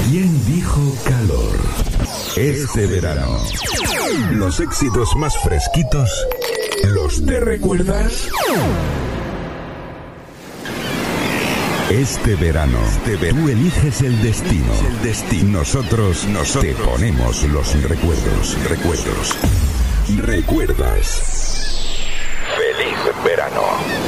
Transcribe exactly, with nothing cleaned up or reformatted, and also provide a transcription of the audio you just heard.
¿Quién dijo calor? Este verano, los éxitos más fresquitos, ¿los te recuerdas? Este verano, este ver- tú eliges el destino. El destino. Nosotros, nosotros te ponemos los recuerdos, recuerdos. ¿Recuerdas? Feliz verano.